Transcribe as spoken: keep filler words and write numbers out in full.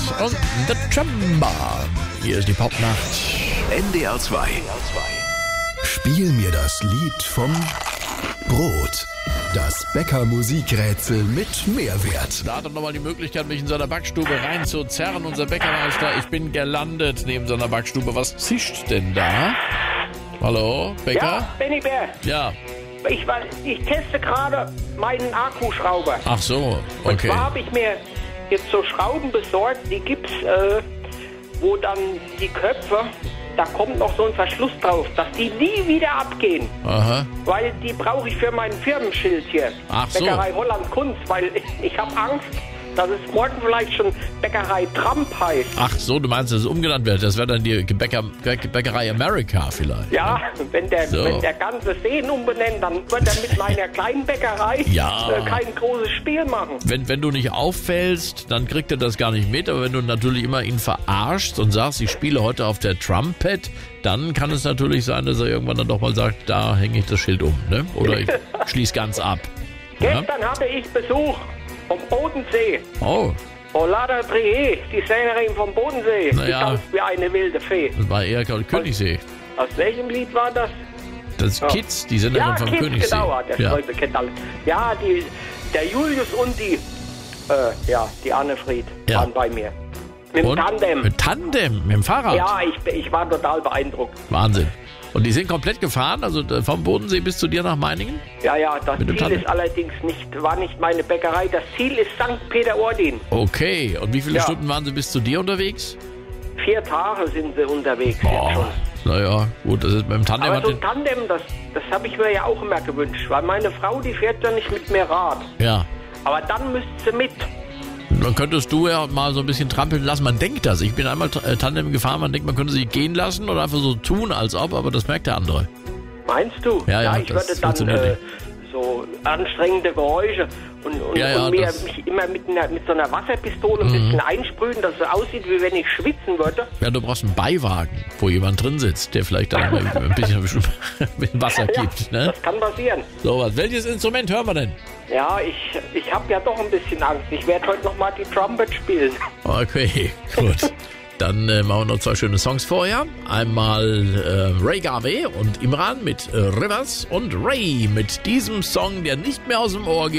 und The Chamba. Hier ist die Popnacht. N D R zwei. Spiel mir das Lied vom Brot. Das Bäcker-Musikrätsel mit Mehrwert. Da hat er nochmal die Möglichkeit, mich in seiner Backstube reinzuzerren. Unser Bäckermeister, ich bin gelandet neben seiner Backstube. Was zischt denn da? Hallo, Bäcker? Ja, Benny Bär. Ja. Ich, war- ich teste gerade meinen Akkuschrauber. Ach so, Und okay. zwar habe ich mir jetzt so Schrauben besorgt, die gibt's, äh, wo dann die Köpfe, da kommt noch so ein Verschluss drauf, dass die nie wieder abgehen. Aha. Weil die brauche ich für mein Firmenschild hier. Ach so. Bäckerei Holland Kunst, weil ich, ich habe Angst, dass es morgen vielleicht schon Bäckerei Trump heißt. Ach so, du meinst, dass es umgenannt wird. Das wäre dann die Bäcker, Bäckerei America vielleicht. Ja, wenn der, So. wenn der ganze Seen umbenennt, dann wird er mit meiner kleinen Bäckerei Ja. äh, kein großes Spiel machen. Wenn, wenn du nicht auffällst, dann kriegt er das gar nicht mit. Aber wenn du natürlich immer ihn verarschst und sagst, ich spiele heute auf der Trumpet, dann kann es natürlich sein, dass er irgendwann dann doch mal sagt, da hänge ich das Schild um. Ne? Oder ich schließe ganz ab. Ja? Gestern hatte ich Besuch vom Bodensee. Oh, Olada Trier, die Sängerin vom Bodensee. Na Die ja. tanzt wie eine wilde Fee. das war eher Königssee. Aus welchem Lied war das? Das ist Kids, die Sängerin Ja, vom Kids, Königssee. genau. Der Ja. Stolpe kennt alles. Ja, die, der Julius und die, äh, ja, die Annefried Ja. waren bei mir. Mit dem Und? Tandem. Mit Tandem, mit dem Fahrrad. Ja, ich, ich war total beeindruckt. Wahnsinn. Und die sind komplett gefahren, also äh, vom Bodensee bis zu dir nach Meiningen? Ja, ja, das Mit dem Ziel Tandem? ist allerdings nicht, war nicht meine Bäckerei. Das Ziel ist Sankt Peter-Ording. Okay, und wie viele Ja. Stunden waren sie bis zu dir unterwegs? Vier Tage sind sie unterwegs jetzt Oh, schon. naja, gut, das ist mit dem Tandem. Aber Hat so den, ein Tandem, das, das habe ich mir ja auch immer gewünscht. Weil meine Frau, die fährt ja nicht mit mir Rad. ja, Aber dann müsste sie mit. dann könntest du ja mal so ein bisschen trampeln lassen. Man denkt das. Ich bin einmal äh, Tandem gefahren, man denkt, man könnte sie gehen lassen oder einfach so tun, als ob, aber das merkt der andere. Meinst du? Ja, ja, ich das würde dann funktioniert äh, nicht. so anstrengende Geräusche und, und, Ja, ja, und mir, das- mich immer mit, einer, mit so einer Wasserpistole ein bisschen einsprühen, dass es so aussieht, wie wenn ich schwitzen würde. Ja, du brauchst einen Beiwagen, wo jemand drin sitzt, der vielleicht dann immer ein bisschen, ein bisschen Wasser gibt. Ne? Das kann passieren. So was. Welches Instrument hören wir denn? Ja, ich, ich habe ja doch ein bisschen Angst. Ich werde heute nochmal die Trumpet spielen. Okay, gut. Dann äh, machen wir noch zwei schöne Songs vorher. Einmal äh, Ray Garvey und Imran mit äh, Rivers und Ray mit diesem Song, der nicht mehr aus dem Ohr geht.